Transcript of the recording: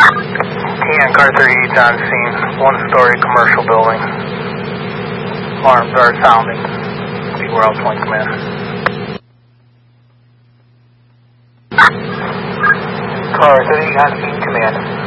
TN car 38 on scene, one-story commercial building. Alarms are sounding. Be World Point Command. Car 38 on scene, command.